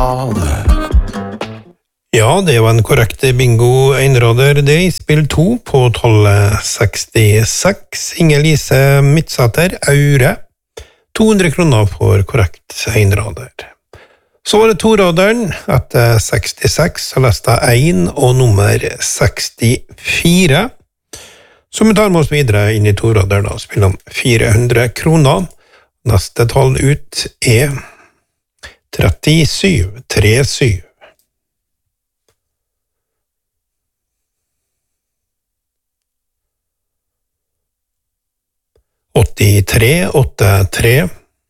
father. Ja, det var en korrekt bingo einrader det I spill 2 på 1266. Inger-Lise Midtsater, Aure. 200 kroner for korrekt einrader. Så var det toraderen etter 66, så leste jeg 1 og nummer 64. Så vi tar med oss videre inn I toraderen og spiller om 400 kroner. Neste tall ut 37, 37. 83, 83.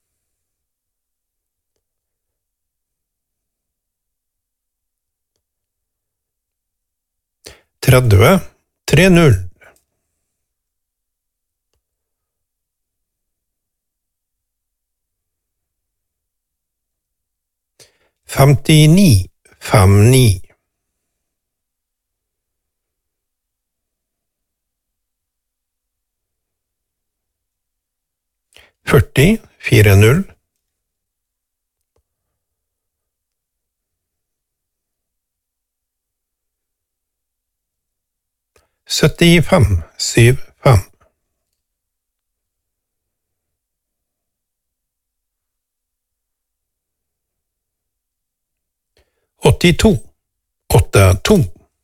30, 30. 59, 59. 40, 40. 75, 75. 82, 82.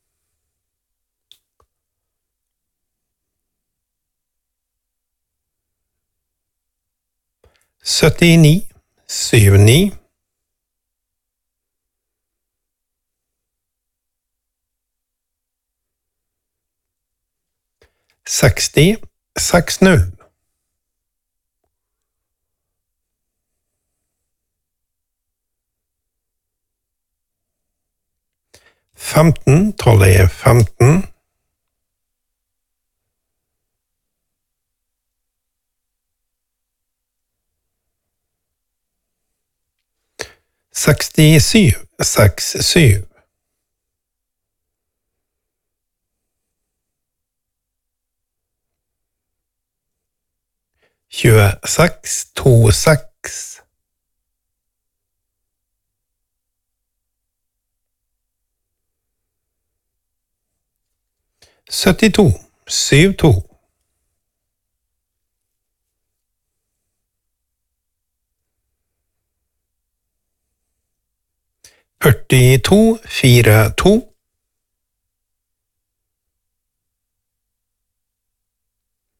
79, 79. 60, 60. 15, tallet 15. 67, 67. 26, 26. 72, 72. 42, 42.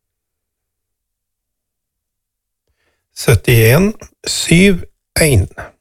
71, 71.